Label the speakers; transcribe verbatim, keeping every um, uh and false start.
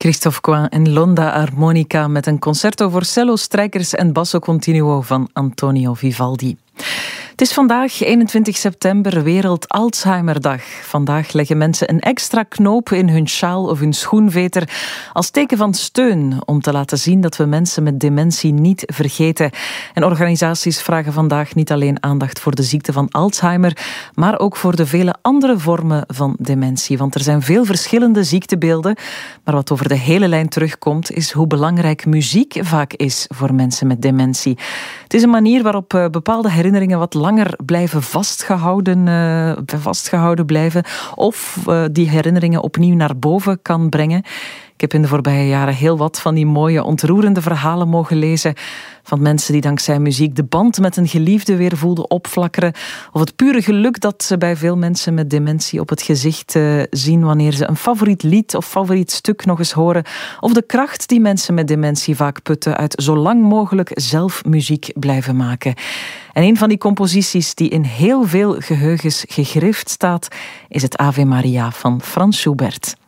Speaker 1: Christophe Coin en L'Onda Armonica met een concerto voor cello, strijkers en basso continuo van Antonio Vivaldi. Het is vandaag, eenentwintig september, Wereld Alzheimerdag. Vandaag leggen mensen een extra knoop in hun sjaal of hun schoenveter als teken van steun om te laten zien dat we mensen met dementie niet vergeten. En organisaties vragen vandaag niet alleen aandacht voor de ziekte van Alzheimer, maar ook voor de vele andere vormen van dementie. Want er zijn veel verschillende ziektebeelden, maar wat over de hele lijn terugkomt is hoe belangrijk muziek vaak is voor mensen met dementie. Het is een manier waarop bepaalde herinneringen wat langer blijven vastgehouden, uh, vastgehouden blijven of uh, die herinneringen opnieuw naar boven kan brengen. Ik heb in de voorbije jaren heel wat van die mooie, ontroerende verhalen mogen lezen van mensen die dankzij muziek de band met een geliefde weer voelden opflakkeren, of het pure geluk dat ze bij veel mensen met dementie op het gezicht uh, zien wanneer ze een favoriet lied of favoriet stuk nog eens horen, of de kracht die mensen met dementie vaak putten uit zo lang mogelijk zelf muziek blijven maken. En een van die composities die in heel veel geheugens gegrift staat, is het Ave Maria van Franz Schubert.